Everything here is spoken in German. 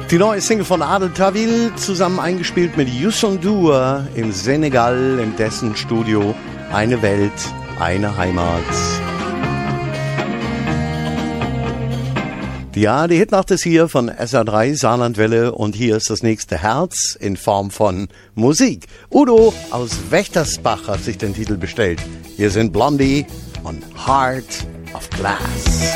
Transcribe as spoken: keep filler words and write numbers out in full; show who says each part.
Speaker 1: Die neue Single von Adel Tawil, zusammen eingespielt mit Youssou N'Dour im Senegal, im dessen Studio. Eine Welt, eine Heimat. Ja, die Hitnacht ist hier von S R drei Saarlandwelle und hier ist das nächste Herz in Form von Musik. Udo aus Wächtersbach hat sich den Titel bestellt. Hier sind Blondie und Heart of Glass.